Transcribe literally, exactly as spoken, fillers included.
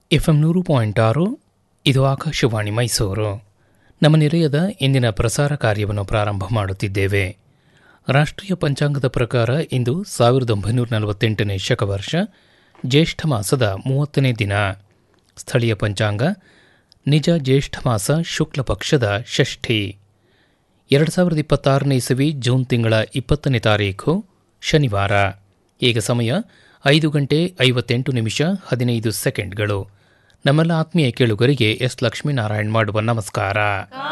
F M ನೂರು point ಆರು ಇದು ಆಕಾಶವಾಣಿ ಮೈಸೂರು. ನಮ್ಮ ನಿಲಯದ ಇಂದಿನ ಪ್ರಸಾರ ಕಾರ್ಯವನ್ನು ಪ್ರಾರಂಭ ಮಾಡುತ್ತಿದ್ದೇವೆ. ರಾಷ್ಟ್ರೀಯ ಪಂಚಾಂಗದ ಪ್ರಕಾರ ಇಂದು ಸಾವಿರದ ಒಂಬೈನೂರ ನಲವತ್ತೆಂಟನೇ ಶಕವರ್ಷ ಜ್ಯೇಷ್ಠ ಮಾಸದ ಮೂವತ್ತನೇ ದಿನ. ಸ್ಥಳೀಯ ಪಂಚಾಂಗ ನಿಜ ಜ್ಯೇಷ್ಠ ಮಾಸ ಶುಕ್ಲ ಪಕ್ಷದ ಷಷ್ಠಿ. ಎರಡು ಸಾವಿರದ ಇಪ್ಪತ್ತಾರನೇ ಇಸವಿ ಜೂನ್ ತಿಂಗಳ ಇಪ್ಪತ್ತನೇ ತಾರೀಖು ಶನಿವಾರ. ಈಗ ಸಮಯ ಐದು ಗಂಟೆ ಐವತ್ತೆಂಟು ನಿಮಿಷ ಹದಿನೈದು ಸೆಕೆಂಡ್ಗಳು. ನಮ್ಮೆಲ್ಲ ಆತ್ಮೀಯ ಕೇಳುಗರಿಗೆ ಎಸ್ ಲಕ್ಷ್ಮೀನಾರಾಯಣ್ ಮಾಡುವ ನಮಸ್ಕಾರ.